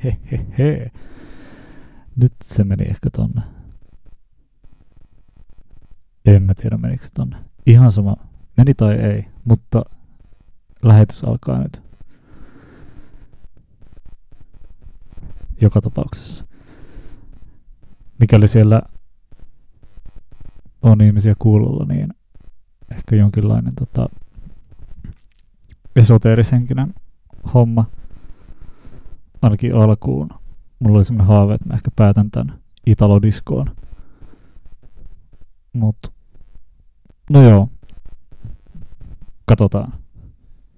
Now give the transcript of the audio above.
Hehehehe. Nyt se meni ehkä tonne. En mä tiedä menikö tonne. Ihan sama. Meni tai ei, mutta lähetys alkaa nyt. Joka tapauksessa. Mikäli siellä on ihmisiä kuulolla, niin ehkä jonkinlainen esoteerishenkinen homma. Ainakin alkuun. Mulla oli semmoinen haave, että mä ehkä päätän tän Italo-diskoon. Mut no joo. Katsotaan.